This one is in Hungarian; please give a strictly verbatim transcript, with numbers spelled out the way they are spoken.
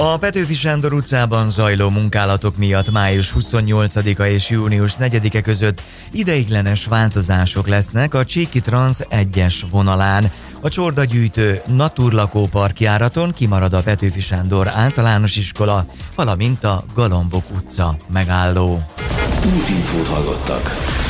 A Petőfi Sándor utcában zajló munkálatok miatt május huszonnyolcadika és június negyedike között ideiglenes változások lesznek a Csíki Transz egyes vonalán. A csordagyűjtő Naturlakópark járaton kimarad a Petőfi Sándor általános iskola, valamint a Galambok utca megálló. Útinfót hallottak.